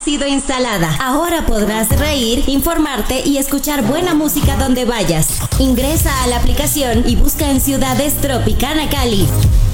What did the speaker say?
sido instalada. Ahora podrás reír, informarte y escuchar buena música donde vayas. Ingresa a la aplicación y busca en Ciudades Tropicana Cali.